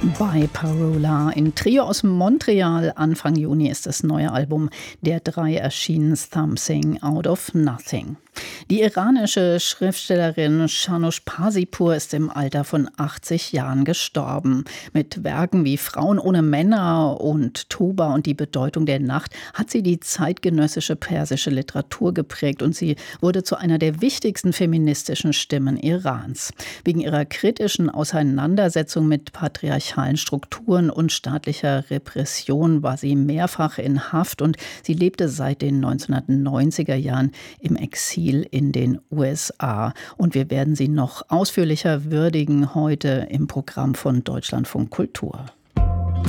Bipolar. Ein Trio aus Montreal. Anfang Juni ist das neue Album der drei erschienen, Something Out of Nothing. Die iranische Schriftstellerin Shahnoush Pasipur ist im Alter von 80 Jahren gestorben. Mit Werken wie Frauen ohne Männer und Toba und die Bedeutung der Nacht hat sie die zeitgenössische persische Literatur geprägt und sie wurde zu einer der wichtigsten feministischen Stimmen Irans. Wegen ihrer kritischen Auseinandersetzung mit patriarchalen Strukturen und staatlicher Repression war sie mehrfach in Haft und sie lebte seit den 1990er Jahren im Exil in den USA. Und wir werden sie noch ausführlicher würdigen heute im Programm von Deutschlandfunk Kultur.